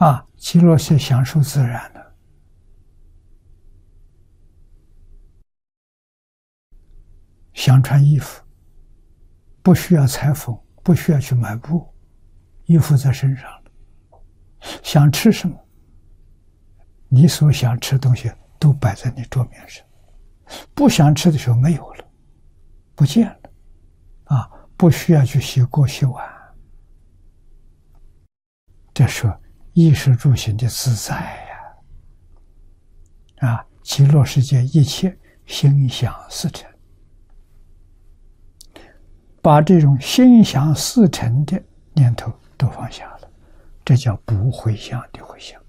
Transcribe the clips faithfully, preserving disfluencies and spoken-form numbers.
啊，极乐是享受自然的，想穿衣服，不需要裁缝，不需要去买布，衣服在身上了。想吃什么，你所想吃的东西都摆在你桌面上，不想吃的时候没有了，不见了，啊，不需要去洗锅洗碗。这是衣食住行的自在呀！啊，极乐世界一切心想事成，把这种心想事成的念头都放下了，这叫不回向的回向。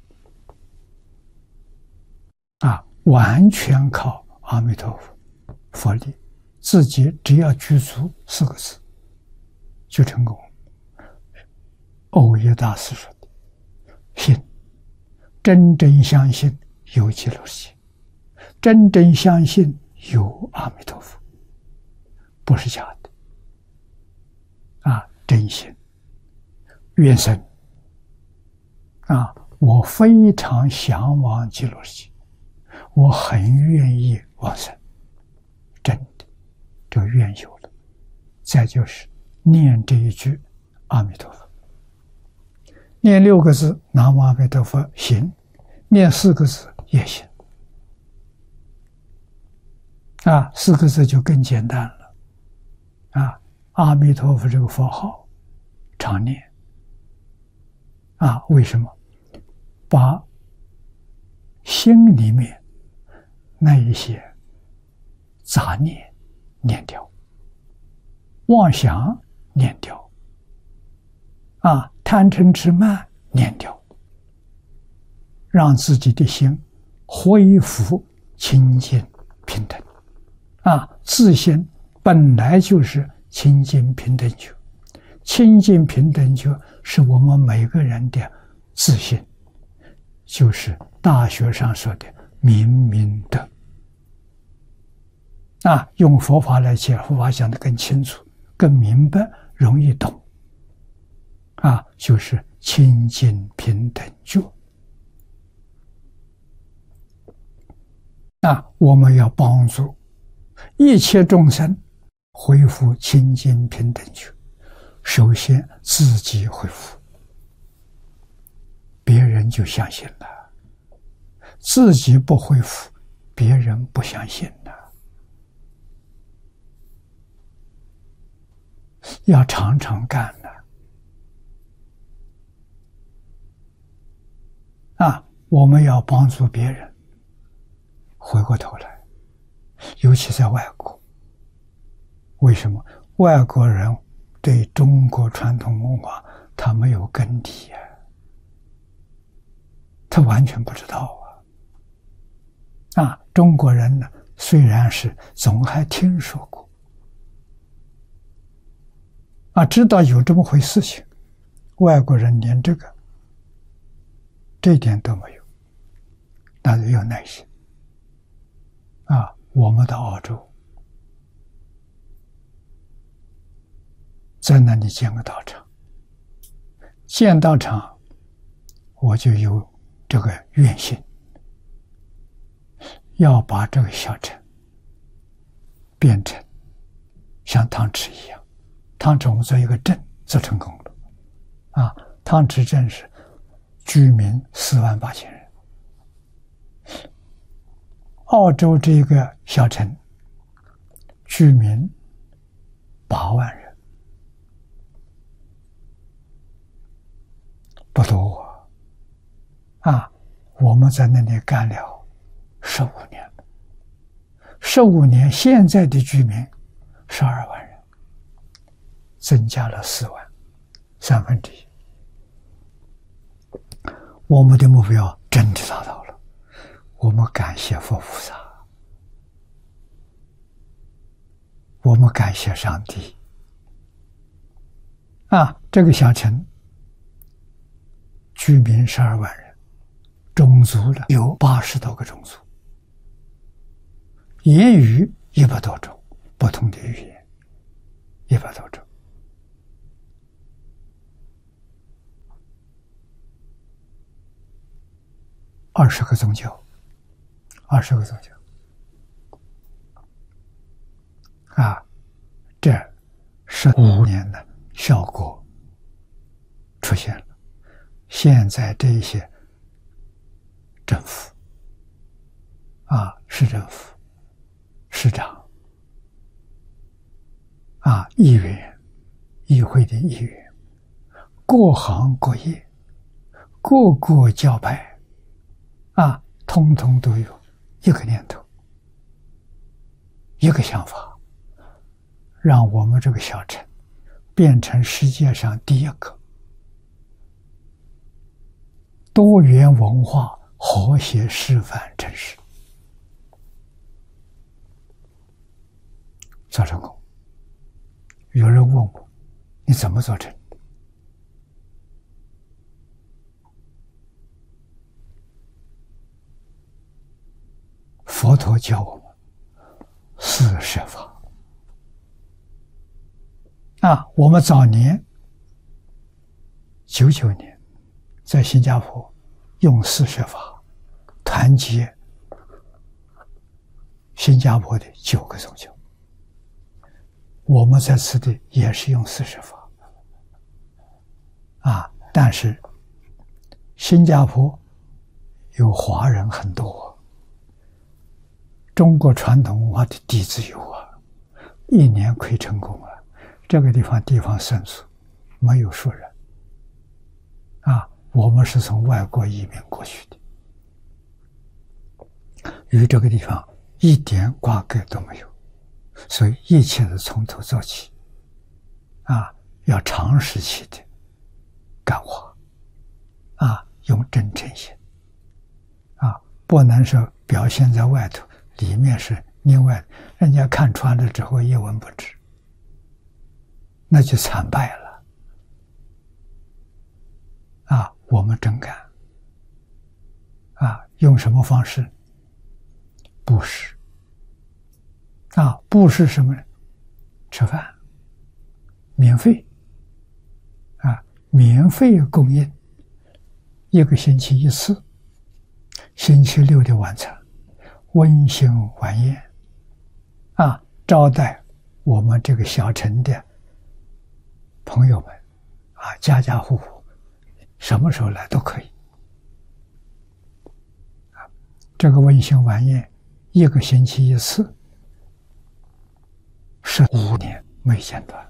啊，完全靠阿弥陀佛佛力，自己只要具足四个字就成功。欧耶大师说的，信，真正相信有极乐世界，真正相信有阿弥陀佛，不是假的。啊，真心愿生啊，我非常向往极乐世界，我很愿意往生，真的，这个愿有了。再就是念这一句阿弥陀佛，念六个字南无阿弥陀佛行，念四个字也行。啊，四个字就更简单了。啊，阿弥陀佛这个佛号常念。啊，为什么？把心里面那一些杂念念掉，妄想念掉，啊，贪嗔痴慢念掉，让自己的心恢复清净平等。啊，自心本来就是清净平等觉，清净平等觉是我们每个人的自信，就是大学上说的明明德。啊，用佛法来解，佛法讲得更清楚、更明白、容易懂。啊，就是清净平等觉。啊，我们要帮助一切众生恢复清净平等觉，首先自己恢复，别人就相信了。自己不恢复，别人不相信了。要常常干的。啊，我们要帮助别人。回过头来，尤其在外国，为什么外国人对中国传统文化他没有根底呀、啊？他完全不知道啊！啊，中国人呢，虽然是总还听说过，啊，知道有这么回事情，外国人连这个这一点都没有，那就有耐心。啊，我们到澳洲，在那里建个道场，建道场，我就有这个愿心，要把这个小城变成像汤池一样。汤池我们做一个镇就成功了。啊，汤池镇是居民四万八千人。澳洲这个小城居民八万人，不多啊！啊，我们在那里干了十五年了，十五年，现在的居民十二万人，增加了四万，三分之一。我们的目标真的达到了。我们感谢佛菩萨，我们感谢上帝。啊，这个小城居民十二万人，种族了有八十多个种族，言语一百多种，不同的语言一百多种。 二十个宗教，二十个宗教。啊，这十五年的效果出现了。现在这些政府啊，市政府、市长啊，议员、议会的议员，各行各业、各个教派啊，通通都有一个念头、一个想法。让我们这个小城变成世界上第一个多元文化和谐示范城市。做成功。有人问我，你怎么做成的？佛陀教我们四摄法。啊，我们早年九九年在新加坡用四摄法团结新加坡的九个宗教，我们在此地也是用四摄法啊，但是新加坡有华人很多，中国传统文化的底子有啊，一年可以成功啊。这个地方地方胜诉，没有熟人啊，我们是从外国移民过去的，与这个地方一点瓜葛都没有，所以一切是从头做起啊，要长时期的感化啊，用真诚心啊，不能说表现在外头，里面是另外人家看穿了之后一文不值，那就惨败了啊！我们真干啊，用什么方式？布施啊，布施什么呢？吃饭免费啊，免费供应，一个星期一次，星期六的晚餐，温馨晚宴啊，招待我们这个小城的朋友们啊，家家户户什么时候来都可以啊。这个温馨晚宴一个星期一次，十五年没间断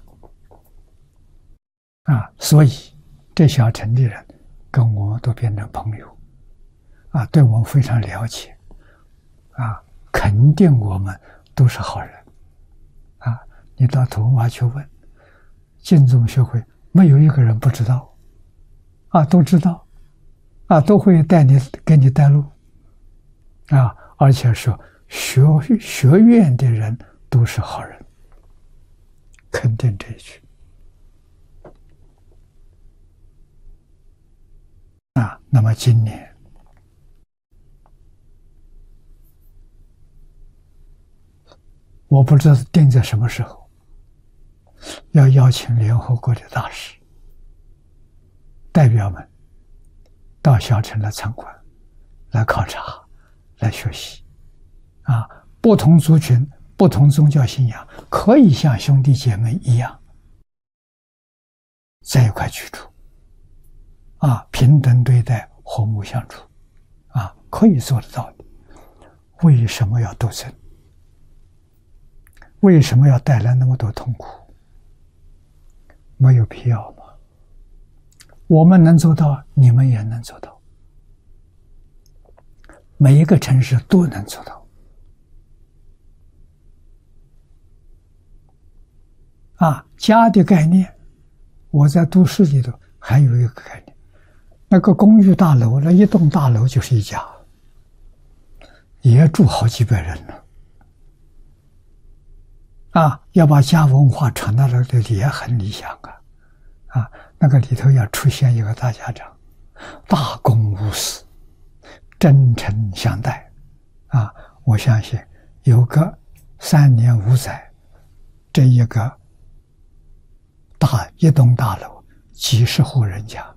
啊，所以这小城的人跟我们都变成朋友啊，对我们非常了解啊，肯定我们都是好人啊。你到图文华去问净宗学会，没有一个人不知道啊，都知道啊，都会带你给你带路啊，而且说学学院的人都是好人，肯定这一句啊。那么今年我不知道定在什么时候，要邀请联合国的大使代表们到小城来参观、来考察、来学习啊。不同族群、不同宗教信仰可以像兄弟姐妹一样在一块居住啊，平等对待、和睦相处啊，可以做得到的。为什么要斗争？为什么要带来那么多痛苦？没有必要吗？我们能做到，你们也能做到，每一个城市都能做到啊。家的概念，我在都市里头还有一个概念，那个公寓大楼，那一栋大楼就是一家，也住好几百人了啊。要把家文化传到这里也很理想啊啊，那个里头要出现一个大家长，大公无私，真诚相待啊。我相信有个三年五载，这一个大一栋大楼几十户人家